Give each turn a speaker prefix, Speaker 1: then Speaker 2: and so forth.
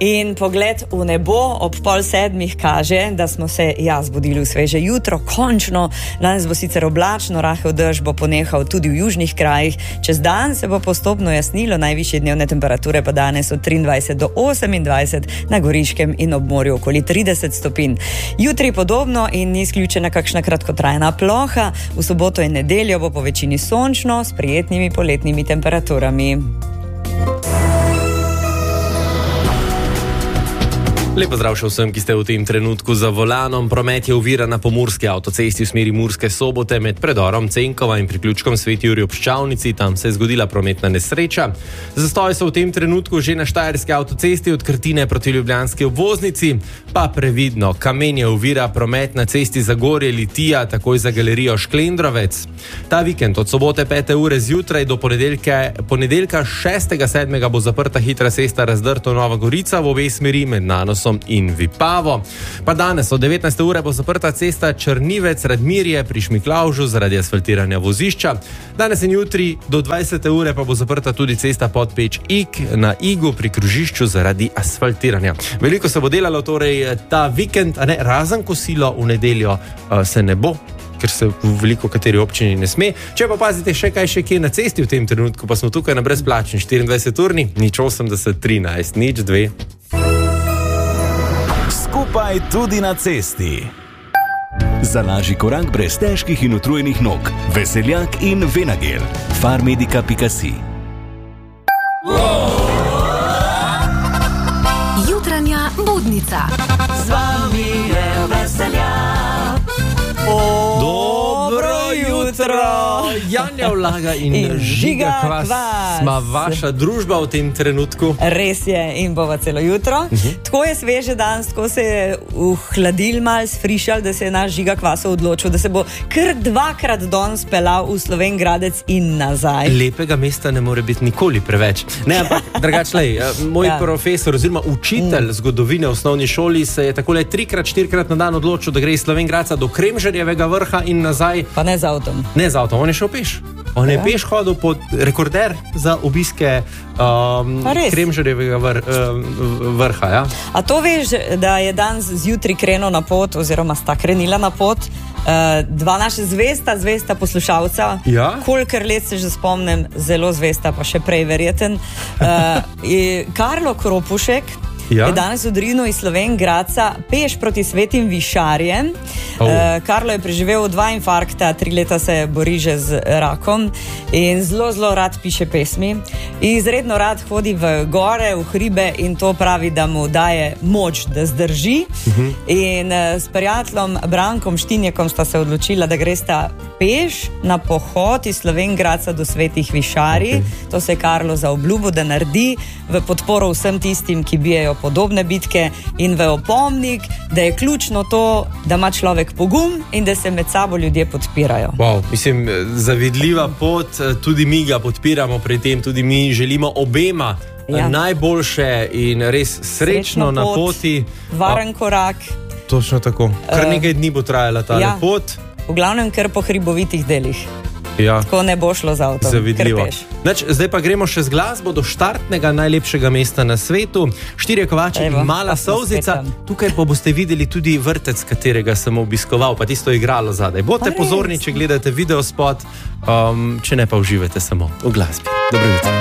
Speaker 1: In pogled v nebo ob 6:30 kaže, da smo se zbudili v sveže jutro. Končno, danes bo sicer oblačno, rahel dež bo ponehal tudi v južnih krajih. Čez dan se bo postopno jasnilo, najvišje dnevne temperature pa danes od 23 do 28, na Goriškem in ob morju okoli 30 stopinj. Jutri podobno in ni izključena kakšna kratkotrajna ploha. V soboto in nedeljo bo po večini sončno s prijetnimi poletnimi temperaturami.
Speaker 2: Lepo zdrav še vsem, ki ste v tem trenutku za volanom. Promet je ovira na pomurski avtocesti v smeri Murske Sobote med predorom Cenkova in priključkom Sveti Jurij ob Ščavnici. Tam se je zgodila prometna nesreča. Zastoji so v tem trenutku že na štajerski avtocesti od Krtine proti ljubljanski obvoznici. Pa previdno, kamenje ovira promet na cesti Zagorje Litija, takoj za galerijo Šklendrovec. Ta vikend od sobote 5. ure zjutraj do ponedeljka 6.7. bo zaprta hitra cesta Razdrto Nova Gorica v obe smeri med Nanosom in Vipavo. Pa danes od 19. ure bo zaprta cesta Črnivec Radmirje pri Šmiklavžu zaradi asfaltiranja vozišča. Danes in jutri do 20. ure pa bo zaprta tudi cesta Podpeč-Ig na Igu pri krožišču zaradi asfaltiranja. Veliko se bo delalo torej ta vikend, a ne, razen kosilo v nedeljo se ne bo, ker se v veliko kateri občini ne sme. Če pa pazite še kaj še kje na cesti v tem trenutku, pa smo tukaj na brezplačni 24-urni, 080 13 02.
Speaker 3: Skupaj tudi na cesti. Za lažji korak brez težkih in utrujenih nog. Veseljak in Venagel. Farmedica.si.
Speaker 4: Jutranja budnica.
Speaker 1: Z vami je Veseljak. Dobro jutro.
Speaker 2: Janja Vlaga in Žiga Kvas sma vaša družba v tem trenutku.
Speaker 1: Res je, in bova celo jutro. Tako je sveže danes, tako se je uhladil mal, sfrišal, da se je naš Žiga Kvasov odločil, da se bo kar 2-krat danes pelal v Slovenj Gradec in nazaj.
Speaker 2: Lepega mesta ne more biti nikoli preveč. Ne, ampak drugače, moj profesor oziroma učitelj zgodovine v osnovni šoli se je takole 3-4 na dan odločil, da gre iz Slovenj Gradca do Kremžarjevega vrha in nazaj.
Speaker 1: Pa ne z avtom.
Speaker 2: Ne z avtom, on je šel peš. On je peš hodil pod rekorder za obiske Kremžarjevega vrha. Ja?
Speaker 1: A to veš, da je danes zjutraj krenil na pot, oziroma sta krenila na pot, dva naša zvesta poslušalca, kolikor let se že spomnim, zelo zvesta, pa še prej verjeten. Karlo Kropušek je danes odrinil iz Slovenj Gradca peš proti Svetim Višarjem. Karlo je preživel 2 infarkta, 3 leta se bori že z rakom in zelo rad piše pesmi. Izredno rad hodi v gore, v hribe in to pravi, da mu daje moč, da zdrži. In s prijateljem Brankom Štinjekom sta se odločila, da gresta peš na pohod iz Slovenj Gradca do Svetih Višarij. To se je Karlo zaobljubil, da naredi v podporo vsem tistim, ki bijejo podobne bitke, in v opomnik, da je ključno to, da ima človek pogum in da se med sabo ljudje podpirajo.
Speaker 2: Wow, mislim, zavidljiva pot, tudi mi ga podpiramo pri tem, tudi mi želimo obema najboljše in res srečno na poti.
Speaker 1: Varen korak.
Speaker 2: Točno tako. Kar nekaj dni bo trajala ta pot.
Speaker 1: V glavnem kar po hribovitih delih.
Speaker 2: Ja.
Speaker 1: Tako ne bo šlo z avtom.
Speaker 2: Zavidljivo. Zdaj pa gremo še z glasbo do štartnega najlepšega mesta na svetu. Štirje kovači in Mala solzica. Tukaj pa boste videli tudi vrtec, katerega sem obiskoval, pa tisto igralo zadaj. Bote pozorni, če gledate videospot, če ne pa uživate samo v glasbi. Dobro jutro.